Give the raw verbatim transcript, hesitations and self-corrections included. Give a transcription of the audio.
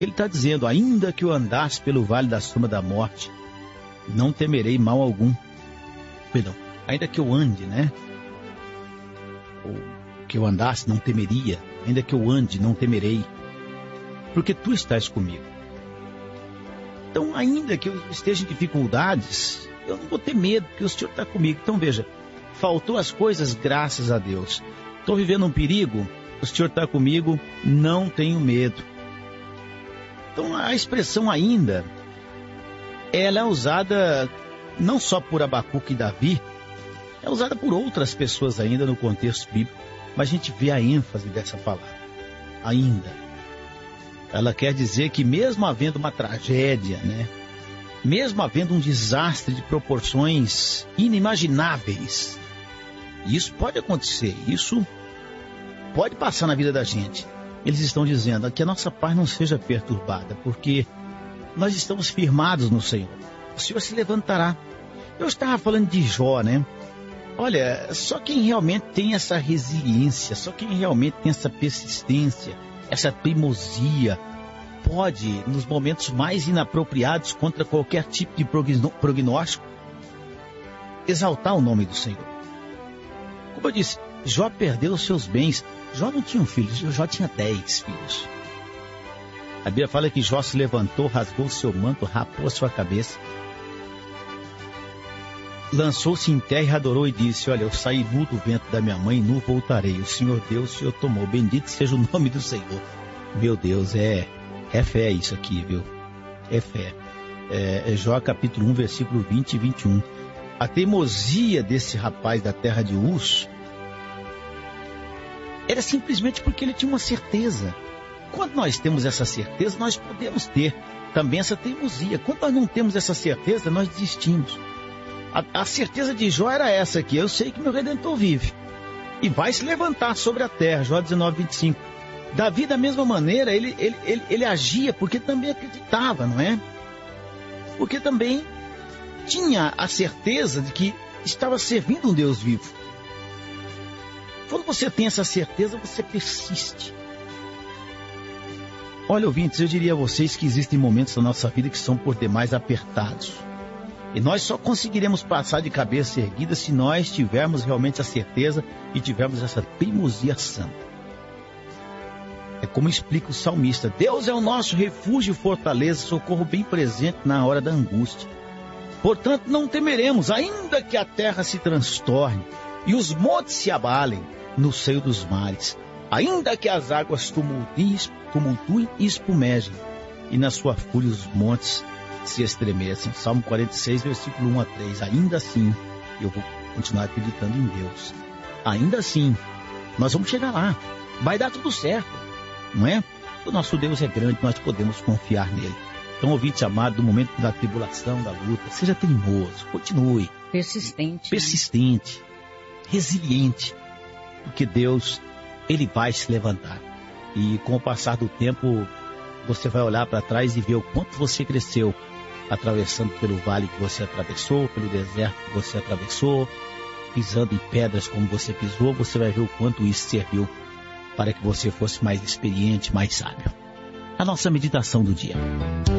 Ele está dizendo, ainda que eu andasse pelo vale da sombra da morte, não temerei mal algum. Perdão, ainda que eu ande, né? Ou que eu andasse, não temeria. Ainda que eu ande, não temerei. Porque tu estás comigo. Então, ainda que eu esteja em dificuldades, eu não vou ter medo, porque o Senhor está comigo. Então, veja, faltou as coisas, graças a Deus. Estou vivendo um perigo, o Senhor está comigo, não tenho medo. Então, a expressão ainda, ela é usada não só por Abacuque e Davi, é usada por outras pessoas ainda no contexto bíblico, mas a gente vê a ênfase dessa palavra, ainda. Ela quer dizer que mesmo havendo uma tragédia, né? Mesmo havendo um desastre de proporções inimagináveis, isso pode acontecer, isso pode passar na vida da gente. Eles estão dizendo que a nossa paz não seja perturbada, porque nós estamos firmados no Senhor. O Senhor se levantará. Eu estava falando de Jó, né? Olha, só quem realmente tem essa resiliência, só quem realmente tem essa persistência, essa teimosia, pode, nos momentos mais inapropriados contra qualquer tipo de prognóstico, exaltar o nome do Senhor. Como eu disse, Jó perdeu os seus bens. Jó não tinha um filho, Jó tinha dez filhos. A Bíblia fala que Jó se levantou, rasgou o seu manto, rapou a sua cabeça, lançou-se em terra e adorou e disse, olha, eu saí nu do ventre da minha mãe e nu voltarei. O Senhor deu, o Senhor tomou. Bendito seja o nome do Senhor. Meu Deus, é, é fé isso aqui, viu? É fé. É, é Jó capítulo um, versículo vinte e vinte e um. A teimosia desse rapaz da terra de Uz era simplesmente porque ele tinha uma certeza. Quando nós temos essa certeza, nós podemos ter também essa teimosia. Quando nós não temos essa certeza, nós desistimos. A, a certeza de Jó era essa aqui, eu sei que meu Redentor vive e vai se levantar sobre a terra, Jó dezenove, vinte e cinco. Davi, da mesma maneira, ele, ele, ele, ele agia porque também acreditava, não é? Porque também tinha a certeza de que estava servindo um Deus vivo. Quando você tem essa certeza, você persiste. Olha, ouvintes, eu diria a vocês que existem momentos da nossa vida que são por demais apertados. E nós só conseguiremos passar de cabeça erguida se nós tivermos realmente a certeza e tivermos essa teimosia santa. É como explica o salmista, Deus é o nosso refúgio e fortaleza, socorro bem presente na hora da angústia. Portanto, não temeremos, ainda que a terra se transtorne e os montes se abalem no seio dos mares, ainda que as águas tumultuem, tumultuem e espumejem, e na sua fúria os montes se estremeçam. Salmo quarenta e seis, versículo um a três. Ainda assim, eu vou continuar acreditando em Deus. Ainda assim, nós vamos chegar lá. Vai dar tudo certo, não é? O nosso Deus é grande, nós podemos confiar nele. Então, ouvinte amado, no momento da tribulação, da luta, seja teimoso, continue. Persistente. Persistente, resiliente, porque Deus, ele vai se levantar. E com o passar do tempo, você vai olhar para trás e ver o quanto você cresceu, atravessando pelo vale que você atravessou, pelo deserto que você atravessou, pisando em pedras como você pisou, você vai ver o quanto isso serviu para que você fosse mais experiente, mais sábio. A nossa meditação do dia.